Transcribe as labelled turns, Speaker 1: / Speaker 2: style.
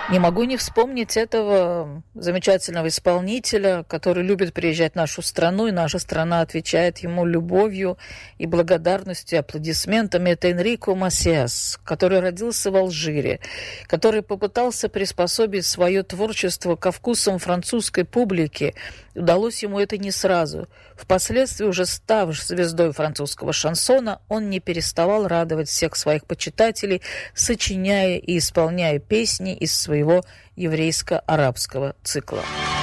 Speaker 1: Не могу не вспомнить этого замечательного исполнителя, который любит приезжать в нашу страну, и наша страна отвечает ему любовью и благодарностью, и аплодисментами. Это Энрико Масиас, который родился в Алжире, который попытался приспособить свое творчество ко вкусам французской публики. Удалось ему это не сразу. Впоследствии, уже став звездой французского шансона, он не переставал радовать всех своих почитателей, сочиняя и исполняя песни из своего еврейско-арабского цикла.